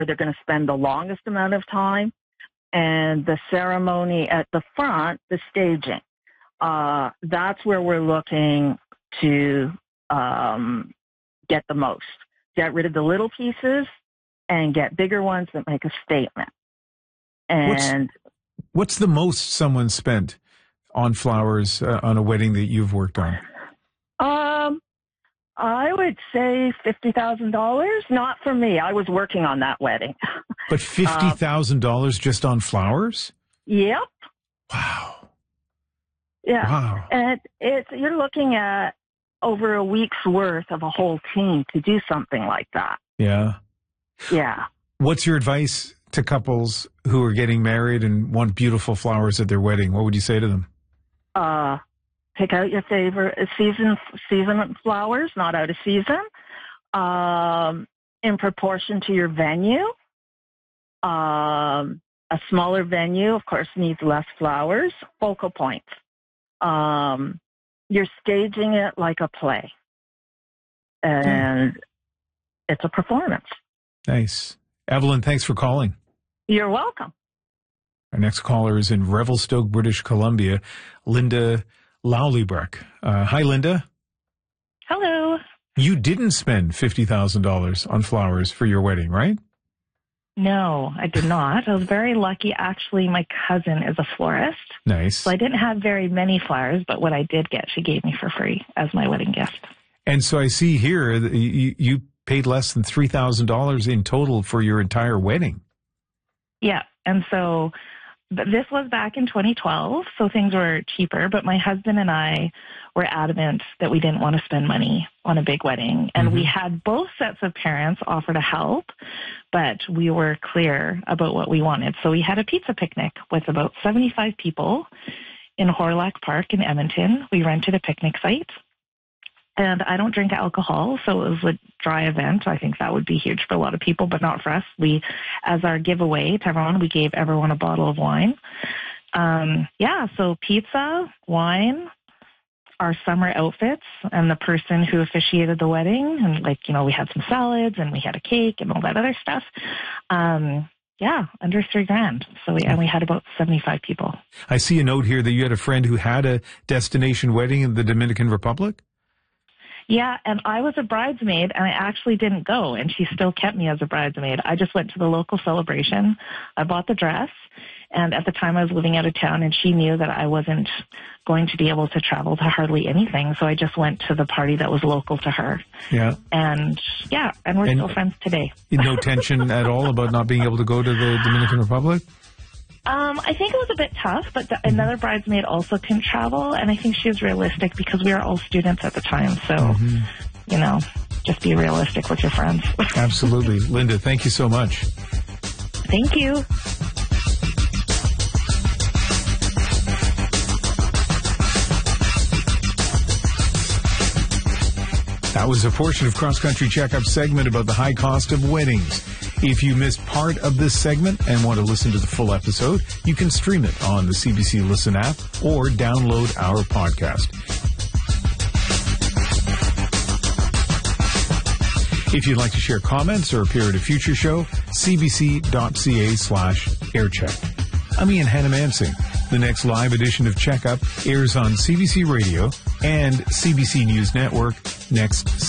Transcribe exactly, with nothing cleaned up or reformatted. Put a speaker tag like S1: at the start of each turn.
S1: they're going to spend the longest amount of time. And the ceremony at the front, the staging, uh, that's where we're looking to um, get the most. Get rid of the little pieces and get bigger ones that make a statement. And
S2: what's, what's the most someone spent on flowers uh, on a wedding that you've worked on?
S1: Um, I would say fifty thousand dollars. Not for me. I was working on that wedding.
S2: But fifty thousand dollars um, just on flowers?
S1: Yep.
S2: Wow.
S1: Yeah.
S2: Wow.
S1: And it's, you're looking at over a week's worth of a whole team to do something like that.
S2: Yeah.
S1: Yeah.
S2: What's your advice to couples who are getting married and want beautiful flowers at their wedding? What would you say to them?
S1: Uh, pick out your favorite season, season flowers, not out of season, um, in proportion to your venue. Um, a smaller venue, of course, needs less flowers. Focal points. Um, you're staging it like a play. And mm. it's a performance.
S2: Nice. Evelyn, thanks for calling.
S1: You're welcome.
S2: Our next caller is in Revelstoke, British Columbia, Linda Lowlybrook. Uh, hi, Linda.
S3: Hello.
S2: You didn't spend fifty thousand dollars on flowers for your wedding, right?
S3: No, I did not. I was very lucky. Actually, my cousin is a florist.
S2: Nice.
S3: So I didn't have very many flowers, but what I did get, she gave me for free as my wedding gift.
S2: And so I see here that you, you paid less than three thousand dollars in total for your entire wedding.
S3: Yeah. And so but this was back in twenty twelve, so things were cheaper. But my husband and I were adamant that we didn't want to spend money on a big wedding. And mm-hmm. we had both sets of parents offer to help, but we were clear about what we wanted. So we had a pizza picnic with about seventy-five people in Hawrelak Park in Edmonton. We rented a picnic site. And I don't drink alcohol, so it was a dry event. I think that would be huge for a lot of people, but not for us. We, as our giveaway to everyone, we gave everyone a bottle of wine. Um, yeah, so pizza, wine, our summer outfits, and the person who officiated the wedding. And, like, you know, we had some salads, and we had a cake and all that other stuff. Um, yeah, under three grand. So we, and we had about seventy-five people.
S2: I see a note here that you had a friend who had a destination wedding in the Dominican Republic?
S3: Yeah, and I was a bridesmaid, and I actually didn't go, and she still kept me as a bridesmaid. I just went to the local celebration. I bought the dress, and at the time I was living out of town, and she knew that I wasn't going to be able to travel to hardly anything, so I just went to the party that was local to her.
S2: Yeah.
S3: And, yeah, and we're
S2: and
S3: still friends today.
S2: No tension at all about not being able to go to the Dominican Republic?
S3: Um, I think it was a bit tough, but the, another bridesmaid also couldn't travel, and I think she was realistic because we were all students at the time. So, mm-hmm. you know, just be realistic with your friends.
S2: Absolutely. Linda, thank you so much.
S3: Thank you.
S2: That was a portion of Cross Country Checkup segment about the high cost of weddings. If you missed part of this segment and want to listen to the full episode, you can stream it on the C B C Listen app or download our podcast. If you'd like to share comments or appear at a future show, cbc.ca slash aircheck. I'm Ian Hannah-Mansing. The next live edition of Checkup airs on C B C Radio and C B C News Network next